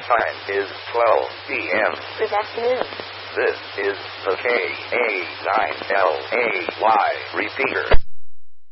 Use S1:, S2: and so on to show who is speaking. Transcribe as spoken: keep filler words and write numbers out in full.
S1: time is twelve p.m.
S2: Good afternoon.
S1: This is the K A nine L A Y repeater.